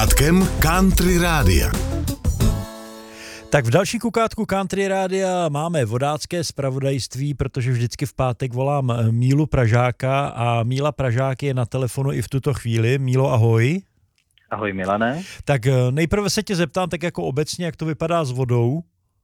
Kukátkem Country Rádia. Tak v další kukátku Country Rádia máme vodácké zpravodajství, protože vždycky v pátek volám Mílu Pražáka a Míla Pražák je na telefonu i v tuto chvíli. Mílo, ahoj. Ahoj Milane. Tak nejprve se tě zeptám tak jako obecně, jak to vypadá s vodou.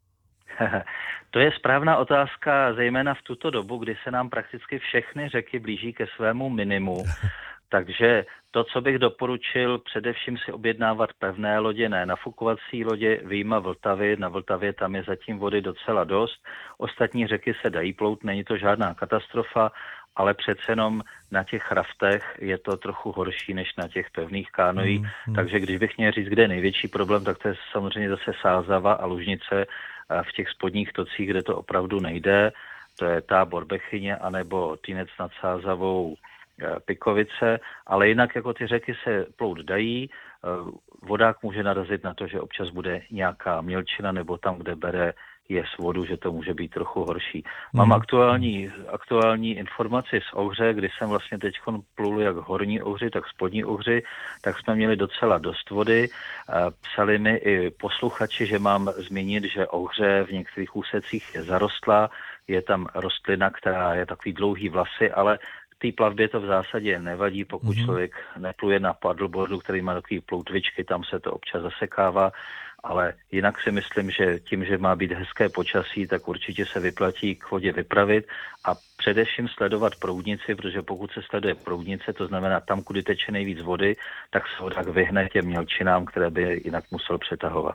To je správná otázka, zejména v tuto dobu, kdy se nám prakticky všechny řeky blíží ke svému minimu. Takže to, co bych doporučil, především si objednávat pevné lodě, ne nafukovací lodě, vyjma Vltavy. Na Vltavě tam je zatím vody docela dost. Ostatní řeky se dají plout, není to žádná katastrofa, ale přece jenom na těch raftech je to trochu horší než na těch pevných kánojích. Takže když bych měl říct, kde je největší problém, tak to je samozřejmě zase Sázava a Lužnice v těch spodních tocích, kde to opravdu nejde. To je Tábor Bechyně anebo Týnec nad Sázavou, Pikovice, ale jinak jako ty řeky se plout dají. Vodák může narazit na to, že občas bude nějaká mělčina nebo tam, kde bere z vodu, že to může být trochu horší. Mám aktuální informaci z Ohře, kdy jsem vlastně teď plul jak horní Ohři, tak spodní Ohři, tak jsme měli docela dost vody. Psali mi i posluchači, že mám zmínit, že Ohře v některých úsecích je zarostlá, je tam rostlina, která je takový dlouhý vlasy, ale té plavbě to v zásadě nevadí, pokud člověk nepluje na paddleboardu, který má takový ploutvičky, tam se to občas zasekává, ale jinak si myslím, že tím, že má být hezké počasí, tak určitě se vyplatí k vodě vypravit a především sledovat proudnici, protože pokud se sleduje proudnice, to znamená tam, kudy teče nejvíc vody, tak se vodák vyhne těm mělčinám, které by jinak musel přetahovat.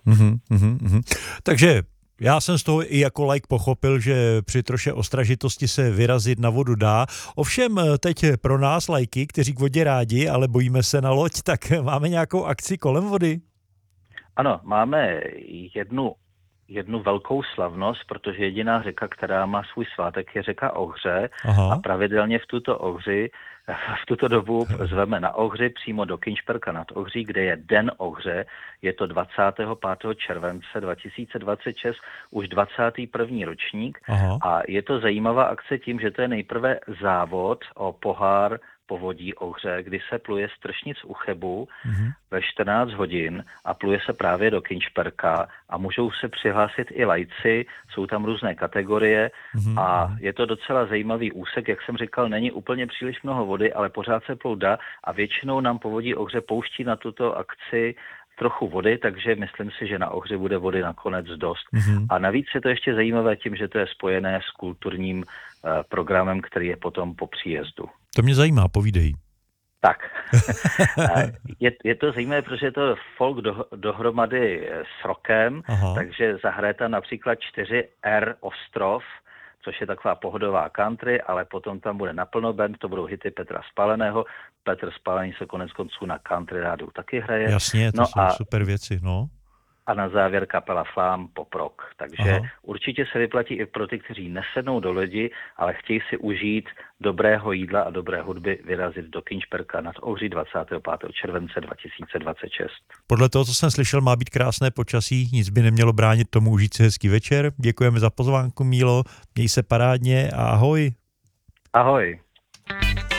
Takže já jsem z toho i jako laik pochopil, že při troše ostražitosti se vyrazit na vodu dá. Ovšem teď pro nás lajky, kteří k vodě rádi, ale bojíme se na loď, tak máme nějakou akci kolem vody? Ano, máme jednu velkou slavnost, protože jediná řeka, která má svůj svátek, je řeka Ohře. Aha. A pravidelně v tuto dobu zveme na Ohři přímo do Kinšperka nad Ohří, kde je Den Ohře. Je to 25. července 2026, už 21. ročník. Aha. A je to zajímavá akce tím, že to je nejprve závod o pohár povodí Ohře, kdy se pluje z Tršnic u Chebu ve 14 hodin a pluje se právě do Kinšperka a můžou se přihlásit i lajci, jsou tam různé kategorie a je to docela zajímavý úsek, jak jsem říkal, není úplně příliš mnoho vody, ale pořád se plout dá a většinou nám povodí Ohře pouští na tuto akci trochu vody, takže myslím si, že na Ohři bude vody nakonec dost. A navíc je to ještě zajímavé tím, že to je spojené s kulturním programem, který je potom po příjezdu. To mě zajímá, povídej. Tak, je to zajímavé, protože je to folk dohromady s rockem, takže zahraje tam například 4R Ostrov, což je taková pohodová country, ale potom tam bude naplno band, to budou hity Petra Spáleného. Petr Spálený se konec konců na country rádiu taky hraje. Jasně, to jsou super věci, no. A na závěr kapela Flám pop rock. Takže určitě se vyplatí i pro ty, kteří nesednou do lodi, ale chtějí si užít dobrého jídla a dobré hudby, vyrazit do Kinšperka nad Ohří 25. července 2026. Podle toho, co jsem slyšel, má být krásné počasí, nic by nemělo bránit tomu užít si hezký večer. Děkujeme za pozvánku, Mílo, měj se parádně a ahoj. Ahoj.